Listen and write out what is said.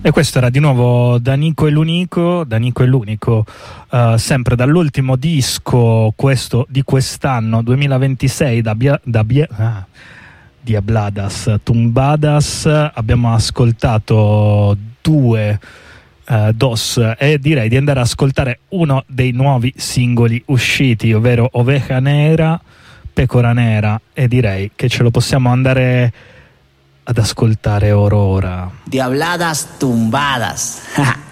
E questo era di nuovo Danico e l'Unico, sempre dall'ultimo disco, questo di quest'anno 2026, Diabladas Tumbadas. Abbiamo ascoltato due dos e direi di andare ad ascoltare uno dei nuovi singoli usciti, ovvero Oveja Nera, Pecora Nera, e direi che ce lo possiamo andare ad ascoltare ora. Diabladas Tumbadas.